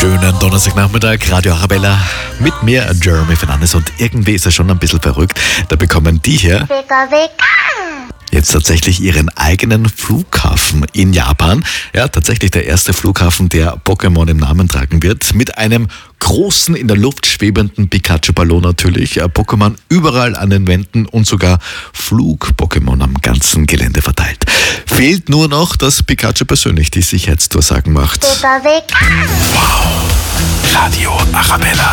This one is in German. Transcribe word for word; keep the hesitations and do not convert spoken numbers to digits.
Schönen Donnerstagnachmittag, Radio Arabella mit mir, Jeremy Fernandes, und irgendwie ist es schon ein bisschen verrückt. Da bekommen die hier jetzt tatsächlich ihren eigenen Flughafen in Japan. Ja, tatsächlich der erste Flughafen, der Pokémon im Namen tragen wird. Mit einem großen, in der Luft schwebenden Pikachu-Ballon natürlich. Pokémon überall an den Wänden und sogar Flug-Pokémon am ganzen Gelände verteilt. Fehlt nur noch, dass Pikachu persönlich die Sicherheitsdurchsagen macht. Wow. Radio Arabella.